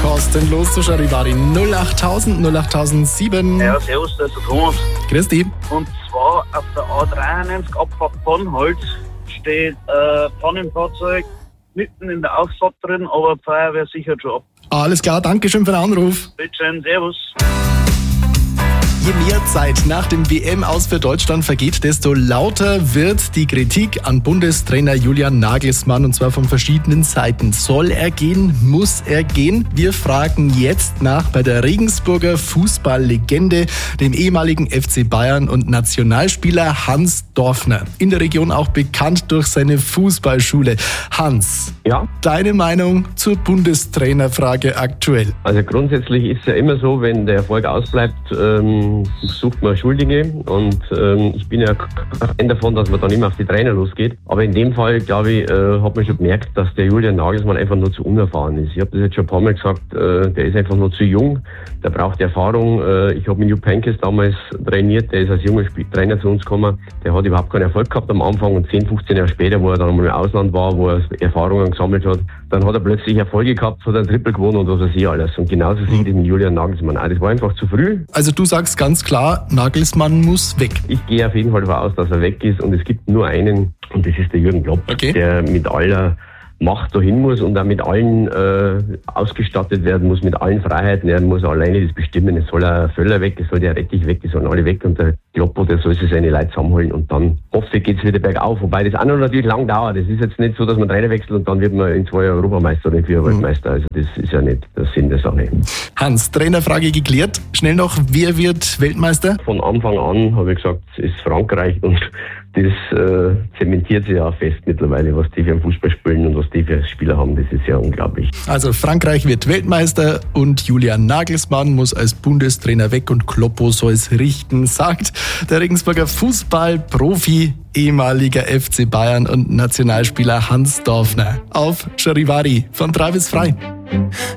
kostenlos zu Charivari 08000 08007. Ja, servus, das ist der Thomas. Grüß dich. Und zwar auf der A93 Abfahrt Pannholz steht Pannenfahrzeug mitten in der Ausfahrt drin, aber die Feuerwehr sichert schon ab. Alles klar, danke schön für den Anruf. Bitteschön, servus. Je mehr Zeit nach dem WM-Aus für Deutschland vergeht, desto lauter wird die Kritik an Bundestrainer Julian Nagelsmann, und zwar von verschiedenen Seiten. Soll er gehen? Muss er gehen? Wir fragen jetzt nach bei der Regensburger Fußballlegende, dem ehemaligen FC Bayern und Nationalspieler Hans Dorfner. In der Region auch bekannt durch seine Fußballschule. Hans, Ja, deine Meinung zur Bundestrainerfrage aktuell? also grundsätzlich ist es ja immer so, wenn der Erfolg ausbleibt, sucht man Schuldige, und ich bin ja Fan davon, dass man dann immer auf die Trainer losgeht. Aber in dem Fall, glaube ich, hat man schon gemerkt, dass der Julian Nagelsmann einfach nur zu unerfahren ist. Ich habe das jetzt schon ein paar Mal gesagt, der ist einfach nur zu jung, der braucht Erfahrung. Ich habe mit Jupp Heynckes damals trainiert, der ist als junger Trainer zu uns gekommen, der hat überhaupt keinen Erfolg gehabt am Anfang, und 10, 15 Jahre später, wo er dann mal im Ausland war, wo er Erfahrungen gesammelt hat, dann hat er plötzlich Erfolge gehabt, hat ein Triple gewonnen und was weiß ich alles. Und genauso sieht es mit Julian Nagelsmann auch. Das war einfach zu früh. Also du sagst ganz klar, Nagelsmann muss weg. Ich gehe auf jeden Fall davon aus, dass er weg ist, und es gibt nur einen, und das ist der Jürgen Klopp, Okay. der mit aller Macht dahin muss und auch mit allen ausgestattet werden muss, mit allen Freiheiten. Er muss alleine das bestimmen. Es soll ein Völler weg, es soll der Rettich weg, es sollen alle weg, und der Kloppo, der soll sich seine Leute zusammenholen, und dann hoffe ich, geht es wieder bergauf. Wobei das auch noch natürlich lang dauert. Es ist jetzt nicht so, dass man Trainer wechselt und dann wird man in 2 Jahren Europameister oder in 4 Jahren Weltmeister. Also das ist ja nicht der Sinn der Sache. Hans, Trainerfrage geklärt. Schnell noch, wer wird Weltmeister? Von Anfang an habe ich gesagt, es ist Frankreich, und das zementiert sich ja auch fest mittlerweile, was die für einen Fußball spielen und was die für Spieler haben. Das ist ja unglaublich. Also Frankreich wird Weltmeister und Julian Nagelsmann muss als Bundestrainer weg und Kloppo soll es richten, sagt der Regensburger Fußballprofi, ehemaliger FC Bayern und Nationalspieler Hans Dorfner. Auf Charivari von 3 bis frei.